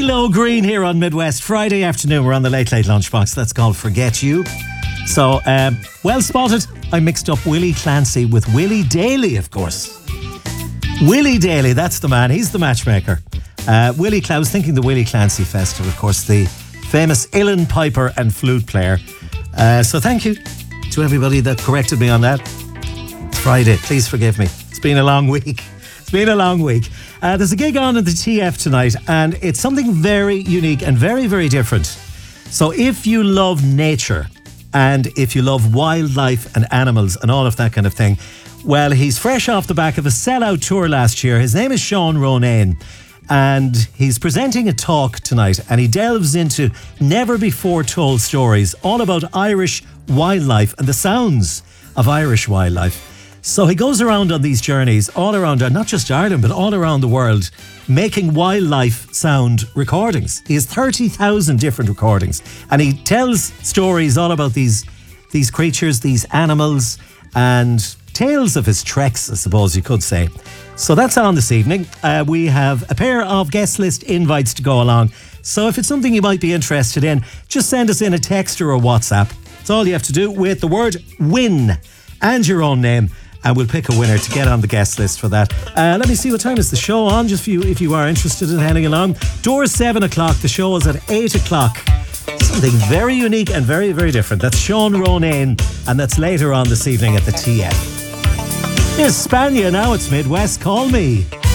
CeeLo Green here on Midwest. Friday afternoon, we're on the Late Late Lunchbox. That's called Forget You. So, well spotted. I mixed up Willie Clancy with Willie Daly, of course. Willie Daly, that's the man. He's the matchmaker. I was thinking the Willie Clancy Festival, of course, the famous uilleann piper and flute player. So thank you to everybody that corrected me on that. It's Friday. Please forgive me. It's been a long week. There's a gig on at the TF tonight, and it's something very unique and very, very different. So if you love nature and if you love wildlife and animals and all of that kind of thing, well, he's fresh off the back of a sellout tour last year. His name is Sean Ronayne, and he's presenting a talk tonight, and he delves into never before told stories all about Irish wildlife and the sounds of Irish wildlife. So he goes around on these journeys all around, not just Ireland, but all around the world, making wildlife sound recordings. He has 30,000 different recordings, and he tells stories all about these creatures, these animals, and tales of his treks, I suppose you could say. So that's on this evening. We have a pair of guest list invites to go along. So if it's something you might be interested in, just send us in a text or a WhatsApp. That's all you have to do with the word WIN and your own name, and we'll pick a winner to get on the guest list for that. Let me see, what time is the show on, just if you are interested in heading along. Doors 7 o'clock, the show is at 8 o'clock. Something very unique and very, very different. That's Sean Ronayne, and that's later on this evening at the TF. Here's Spania, now it's Midwest, Call Me.